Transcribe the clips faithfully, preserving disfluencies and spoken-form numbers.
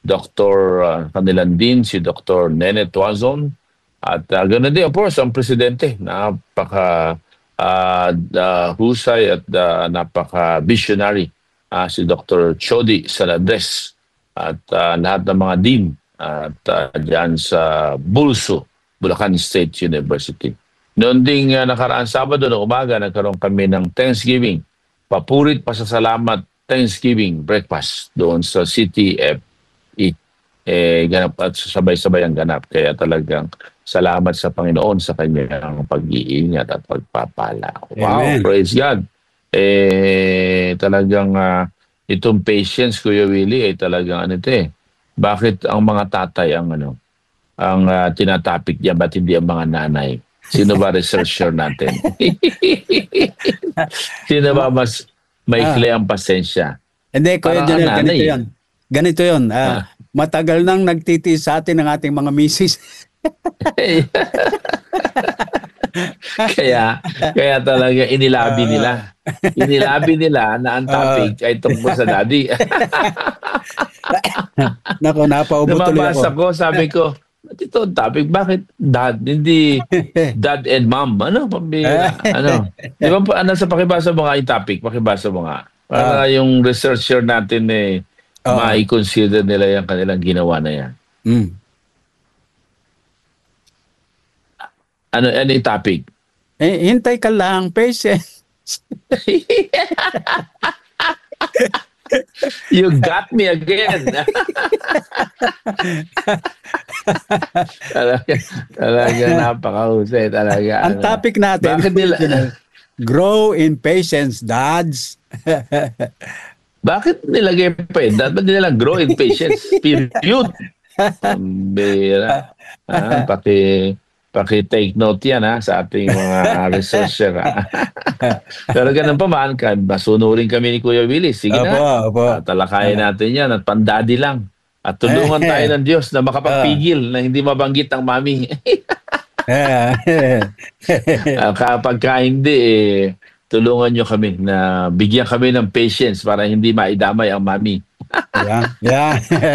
Doctor Uh, kanilang din, si Doctor Nene Tuazon. At uh, ganoon din, of course, ang presidente. Napaka uh, uh, husay at uh, napaka-visionary. Uh, si Doctor Chody Saladres. At uh, lahat ng mga dean. At uh, dyan sa Bulso, Bulacan State University. Noon ding uh, nakaraan Sabado na umaga, nagkaroon kami ng Thanksgiving. Papurit pa sa salamat Thanksgiving breakfast doon sa C T F E. Eh, ganap at sabay-sabay ang ganap. Kaya talagang salamat sa Panginoon sa kanyang pag-iingat at pagpapala. Wow, Amen. Praise God. Eh, talagang uh, itong patience, Kuya Willie, ay talagang ano ito eh. Bakit ang mga tatay ang ano, ang uh, tinatapik niya, ba't hindi ang mga nanay? Sino ba researcher natin? Sino ba mas maikli ang pasensya? Hindi, Kuya Jonel, ganito yun. Ganito yun. Uh, ah. Matagal nang nagtitiis sa atin ng ating mga misis. kaya kaya talaga inilabi uh, nila. Inilabi nila na ang topic uh, ay tungkol sa daddy. Nako, napaubo tuloy ako. Namabasa ko, sabi ko, ito topic, bakit dad? Hindi dad and mom. Ano? Pambira? Ano? Di ba ano, sa pakibasa mo nga yung topic? Pakibasa mo nga. Para uh, yung researcher natin eh, uh, ma-consider nila yung kanilang ginawa na yan. Mm. Ano, ano yung topic? Eh, hintay ka lang, patience. You got me again. talaga, talaga napakahusay talaga. Ang ano. topic natin, nila, grow in patience, dads. Bakit nilagay pa eh? Dapat nila grow in patience. Period. Pambira. Ah, paki... Paki-take note yan ha, sa ating mga researcher. Pero ganun pa man, masunurin kami ni Kuya Willie. Sige opo, na, opo. Uh, talakayin natin yan at pandadi lang. At tulungan tayo ng Diyos na makapagpigil na hindi mabanggit ang mami. uh, kapag ka hindi, eh, tulungan nyo kami na bigyan kami ng patience para hindi maidamay ang mami. Yeah, yeah.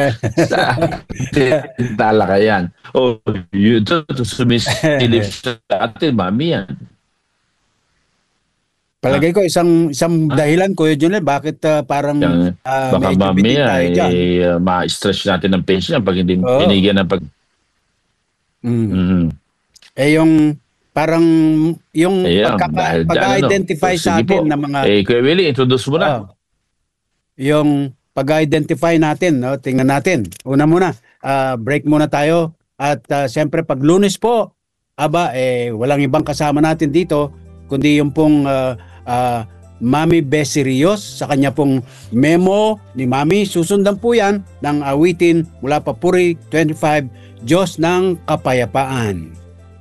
Talakayan. Oh, yun to, to sumisilip sa atin, mami yan. Palagay ko isang isang dahilan, Kuya Jonel, bakit uh, parang uh, baka mami ay uh, ma-stress natin ng patient pag hindi oh. binigyan ng pag... Mm. Mm-hmm. Eh yung parang yung Ayan, pagkaka- pag-identify no? sa atin ng mga... Eh, Kuya Willie, introduce mo na. Oh, yung pag-identify natin, no? Tingnan natin. Una muna, uh, break muna tayo. At uh, siyempre pag Lunes po, aba, eh, walang ibang kasama natin dito, kundi yung pong uh, uh, Mami Bessie Rios sa kanya pong memo ni Mami. Susundan po yan ng awitin mula Papuri twenty-five, Diyos ng Kapayapaan.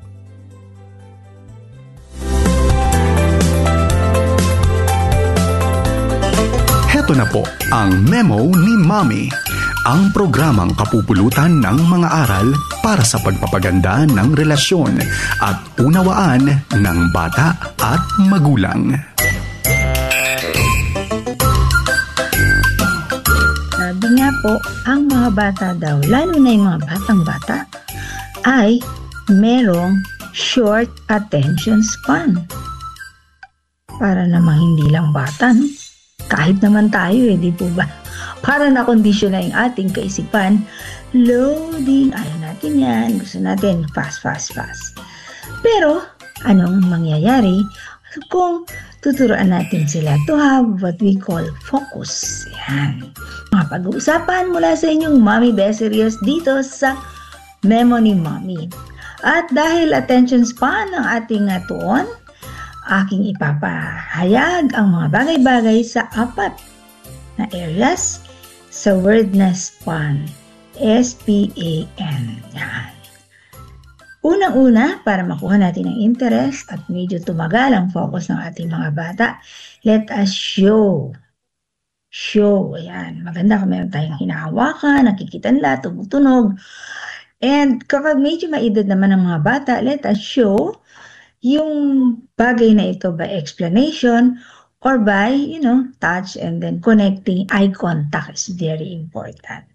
Heto na po ang memo ni Mami, ang programang kapupulutan ng mga aral para sa pagpapaganda ng relasyon at unawaan ng bata at magulang. Sabi nga po, ang mga bata daw, lalo na yung mga batang-bata, ay merong short attention span. Para namang hindi lang bata, no? Kahit naman tayo eh, di po ba? Para na-condition na yung ating kaisipan, loading, ayaw natin yan, gusto natin fast, fast, fast. Pero, anong mangyayari kung tuturuan natin sila to have what we call focus? Yan. Mga pag-uusapan mula sa inyong Mami Bessie Rios dito sa Memo ni Mami. At dahil attention span ng ating uh, tuon, aking ipapahayag ang mga bagay-bagay sa apat na areas sa word na span. S P A N. Yan. Unang-una, para makuha natin ang interest at medyo tumagal ang focus ng ating mga bata, let us show. Show. Ayan. Maganda kung meron tayong hinahawakan, nakikitanla, tumutunog. And kapag medyo maedad naman ang mga bata, let us show yung bagay na ito by explanation or by, you know, touch and then connecting. Eye contact is very important.